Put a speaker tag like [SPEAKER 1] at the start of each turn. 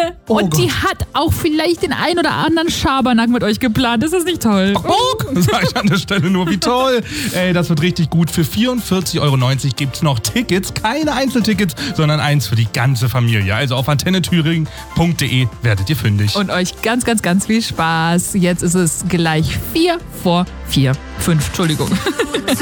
[SPEAKER 1] Und die hat auch vielleicht den ein oder anderen Schabernack mit euch geplant. Ist das nicht toll?
[SPEAKER 2] Sag ich an der Stelle nur, wie toll. Ey, das wird richtig gut. Für 44,90 € gibt's noch Tickets. Keine Einzeltickets, sondern eins für die ganze Familie. Also auf antennethüringen.de werdet ihr fündig.
[SPEAKER 1] Und euch ganz, ganz, ganz viel Spaß. Jetzt ist es gleich 4 vor 4. 5, Entschuldigung.